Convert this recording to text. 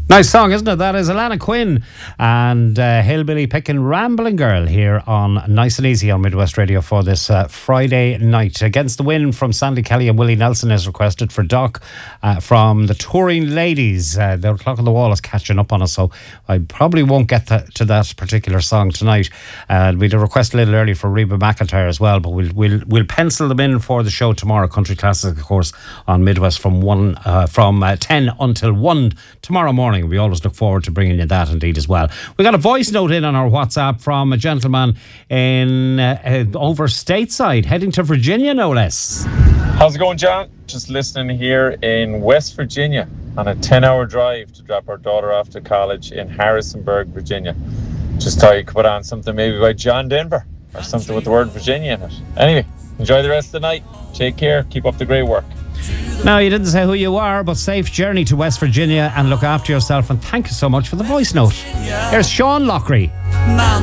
Nice song, isn't it? That is Alana Quinn and Hillbilly Pickin' Rambling Girl here on Nice and Easy on Midwest Radio for this Friday night. Against the Wind from Sandy Kelly and Willie Nelson is requested for Doc from the Touring Ladies. The clock on the wall is catching up on us, so I probably won't get to that particular song tonight. We had a request a little early for Reba McEntire as well, but we'll pencil them in for the show tomorrow. Country Classic, of course, on Midwest from 10 until 1 tomorrow morning. We always look forward to bringing you that indeed as well. We got a voice note in on our WhatsApp from a gentleman in over stateside, heading to Virginia, no less. How's it going, John? Just listening here in West Virginia on a 10-hour drive to drop our daughter off to college in Harrisonburg, Virginia. Just thought you could put on something maybe by John Denver or something with the word Virginia in it. Anyway, enjoy the rest of the night. Take care. Keep up the great work. Now, you didn't say who you are, but safe journey to West Virginia and look after yourself, and thank you so much for the voice note. Here's Sean Lockery.